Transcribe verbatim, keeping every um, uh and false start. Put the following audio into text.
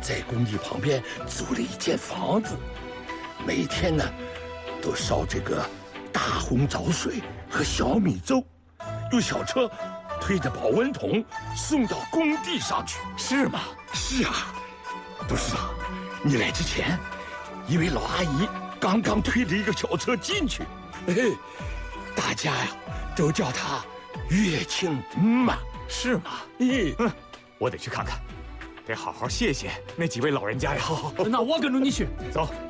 在工地旁边租了一间房子，每天呢都烧这个大红枣水和小米粥，用小车推着保温桶送到工地上去。 是吗？ 是啊，董事长，你来之前，一位老阿姨刚刚推着一个小车进去，哎，大家呀都叫她月清妈。 是吗？ 哎， 嗯，我得去看看，得好好谢谢那几位老人家呀。 那我跟着你去。 走。